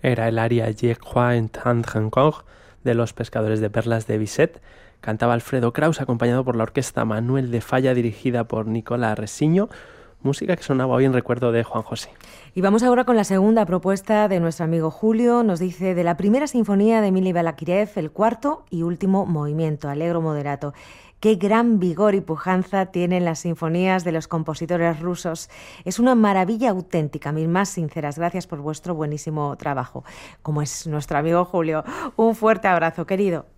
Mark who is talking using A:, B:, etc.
A: Era el aria Je crois en tant encore de los pescadores de perlas de Bizet. Cantaba Alfredo Kraus, acompañado por la orquesta Manuel de Falla, dirigida por Nicola Resiño. Música que sonaba hoy en recuerdo de Juan José.
B: Y vamos ahora con la segunda propuesta de nuestro amigo Julio. Nos dice de la primera sinfonía de Emili Balakirev, el cuarto y último movimiento, Allegro moderato. Qué gran vigor y pujanza tienen las sinfonías de los compositores rusos. Es una maravilla auténtica. Mis más sinceras gracias por vuestro buenísimo trabajo. Como es nuestro amigo Julio, un fuerte abrazo, querido.